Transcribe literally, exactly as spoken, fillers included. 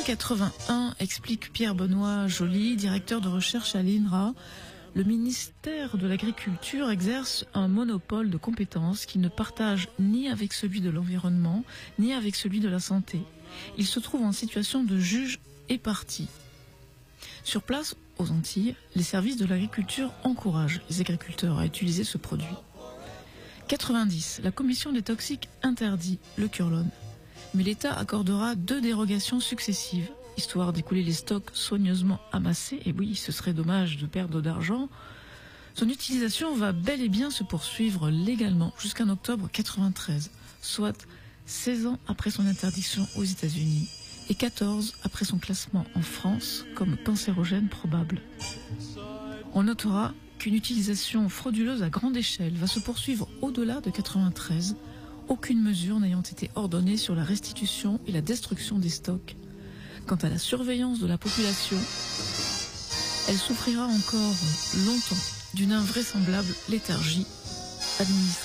quatre-vingt-un, explique Pierre-Benoît Joly, directeur de recherche à l'I N R A, le ministère de l'Agriculture exerce un monopole de compétences qu'il ne partage ni avec celui de l'environnement, ni avec celui de la santé. Il se trouve en situation de juge et partie. Sur place, aux Antilles, les services de l'agriculture encouragent les agriculteurs à utiliser ce produit. quatre-vingt-dix. La commission des toxiques interdit le curlone, mais l'État accordera deux dérogations successives, histoire d'écouler les stocks soigneusement amassés, et oui, ce serait dommage de perdre d'argent. Son utilisation va bel et bien se poursuivre légalement jusqu'en octobre quatre-vingt-treize, soit seize ans après son interdiction aux États-Unis et quatorze après son classement en France comme cancérogène probable. On notera qu'une utilisation frauduleuse à grande échelle va se poursuivre au-delà de quatre-vingt-treize, aucune mesure n'ayant été ordonnée sur la restitution et la destruction des stocks. Quant à la surveillance de la population, elle souffrira encore longtemps d'une invraisemblable léthargie administrative.